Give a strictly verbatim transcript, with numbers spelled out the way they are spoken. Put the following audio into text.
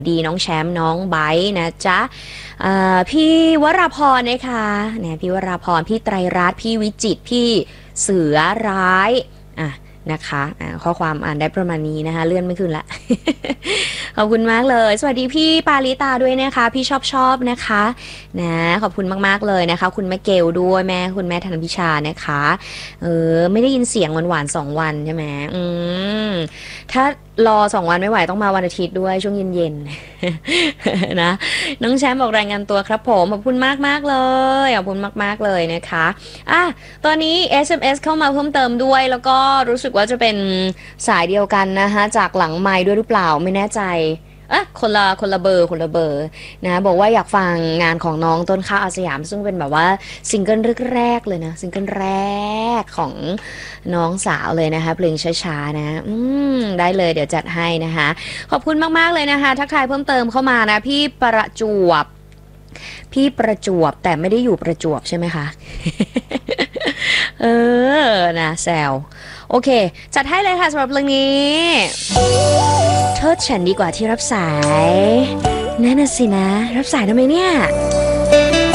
ดีน้องแชมป์น้องไบร์ทนะจ๊ะพี่วราพรนะคะเนี่ยพี่วราพรพี่ไตรรัตน์พี่วิจิตรพี่เสือร้ายอ่ะนะคะข้อความอ่านได้ประมาณนี้นะคะเลื่อนไม่ขึ้นละ ขอบคุณมากเลยสวัสดีพี่ปาลิตาด้วยนะคะพี่ชอบชอบนะคะนะขอบคุณมากๆเลยนะคะคุณแม่เกลด้วยแม่คุณแม่ธนพิชานะคะเออไม่ได้ยินเสียงหวานๆสองวันใช่ไหมอืมถ้ารอสองวันไม่ไหวต้องมาวันอาทิตย์ด้วยช่วงเย็นๆ นะน้องแชมป์บอกรายงานตัวครับผมขอบคุณมากมากเลยขอบคุณมากๆเลยนะคะอ่ะตอนนี้ เอส เอ็ม เอส เข้ามาเพิ่มเติมด้วยแล้วก็รู้สึกว่าจะเป็นสายเดียวกันนะคะจากหลังไมค์ด้วยหรือเปล่าไม่แน่ใจอ่ะคนละคนละเบอร์คนละเบอร์นะบอกว่าอยากฟังงานของน้องต้นข้าวอาสยามซึ่งเป็นแบบว่าซิงเกิลแรกๆเลยนะซิงเกิลแรกของน้องสาวเลยนะคะเพลงช้าๆนะอืมได้เลยเดี๋ยวจัดให้นะคะขอบคุณมากๆเลยนะคะทักทายเพิ่มเติมเข้ามานะพี่ประจวบพี่ประจวบแต่ไม่ได้อยู่ประจวบใช่ไหมคะ เออนะแซวโอเคจัดให้เลยค่ะสำหรับเรื่องนี้โทษฉันดีกว่าที่รับสายนั่นน่ะสินะรับสายทำไมเนี่ย